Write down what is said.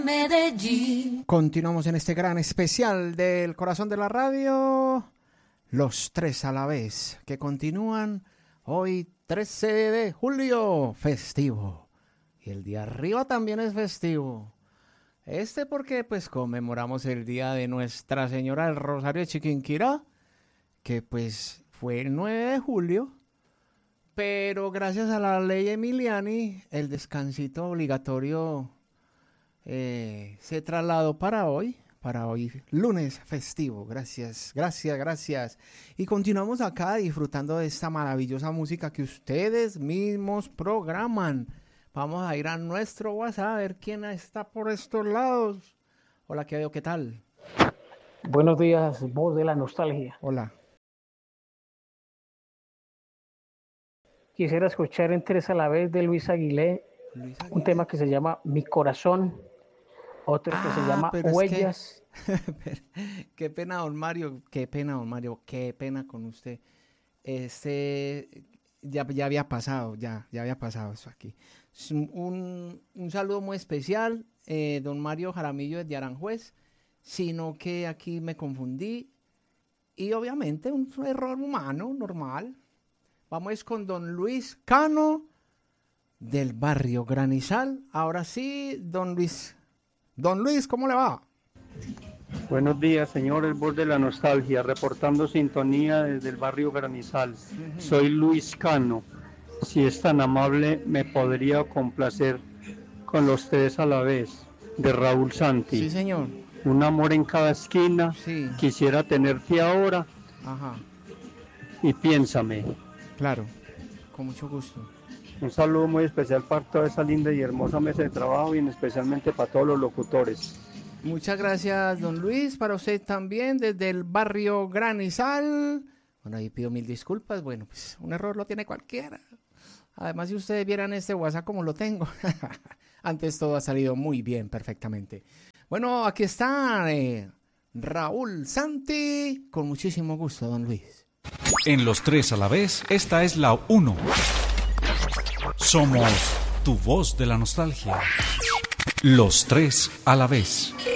Medellín. Continuamos en este gran especial del corazón de la radio, los tres a la vez, que continúan hoy 13 de julio, festivo. Y el día arriba también es festivo. Porque pues conmemoramos el día de Nuestra Señora del Rosario de Chiquinquirá, que pues fue el 9 de julio. Pero gracias a la ley Emiliani, el descansito obligatorio se trasladó para hoy lunes festivo. Gracias. Y continuamos acá disfrutando de esta maravillosa música que ustedes mismos programan. Vamos a ir a nuestro WhatsApp a ver quién está por estos lados. Hola, ¿qué tal? Buenos días, voz de la nostalgia. Hola. Quisiera escuchar en tres a la vez de Luis Aguilé un tema que se llama Mi Corazón, otro que se llama Huellas. Qué pena, don Mario, qué pena con usted. Ya había pasado eso aquí. Un saludo muy especial, don Mario Jaramillo de Aranjuez, sino que aquí me confundí y obviamente un error humano normal. Vamos con don Luis Cano del barrio Granizal. Ahora sí, don Luis. Don Luis, ¿cómo le va? Buenos días, señor, el voz de la nostalgia, reportando sintonía desde el barrio Granizal. Soy Luis Cano. Si es tan amable, me podría complacer con los tres a la vez, de Raúl Santi. Sí, señor. Un amor en cada esquina, sí. Quisiera tenerte ahora. Ajá. Y piénsame. Claro, con mucho gusto. Un saludo muy especial para toda esa linda y hermosa mesa de trabajo y especialmente para todos los locutores. Muchas gracias, don Luis, para usted también desde el barrio Granizal. Bueno, ahí pido mil disculpas. Bueno, pues un error lo tiene cualquiera. Además, si ustedes vieran este WhatsApp como lo tengo, antes todo ha salido muy bien, perfectamente. Bueno, aquí está Raúl Santi, con muchísimo gusto, don Luis. En los tres a la vez, esta es la 1. Somos tu voz de la nostalgia. Los tres a la vez.